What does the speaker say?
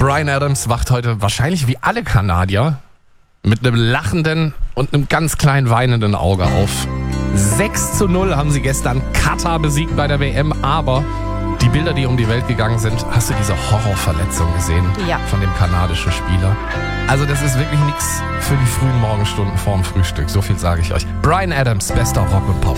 Bryan Adams wacht heute wahrscheinlich wie alle Kanadier mit einem lachenden und einem ganz kleinen weinenden Auge auf. 6:0 haben sie gestern Katar besiegt bei der WM, aber die Bilder, die um die Welt gegangen sind, hast du diese Horrorverletzung gesehen Ja. von dem kanadischen Spieler? Also das ist wirklich nichts für die frühen Morgenstunden vorm Frühstück, so viel sage ich euch. Bryan Adams, bester Rock und Pop.